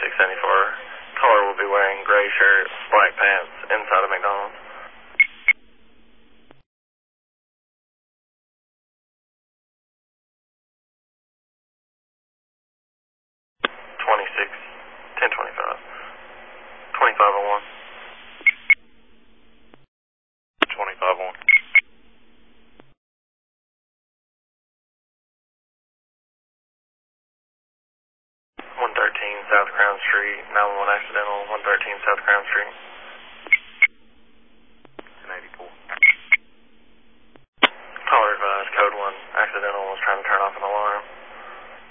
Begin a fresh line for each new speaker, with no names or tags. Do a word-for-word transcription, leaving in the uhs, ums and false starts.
twenty-six seventy-four. Caller will be wearing gray shirt, black pants, inside of McDonald's. twenty-six, ten twenty-five. twenty-five oh one. twenty-five oh one. one thirteen South Crown Street, nine one one accidental, one thirteen South Crown Street.